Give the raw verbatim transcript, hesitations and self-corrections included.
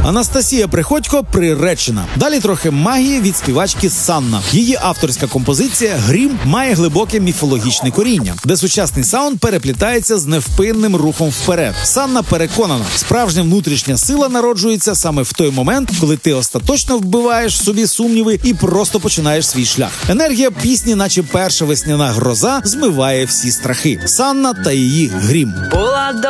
Анастасія Приходько приречена. Далі трохи магії від співачки Санна. Її авторська композиція «Грім» має глибоке міфологічне коріння, де сучасний саунд переплітається з невпинним рухом вперед. Санна переконана, справжня внутрішня сила народжується саме в той момент, коли ти остаточно вбиваєш в собі сумніви і просто починаєш свій шлях. Енергія пісні, наче перша весняна гроза, змиває всі страхи. Санна та її «Грім».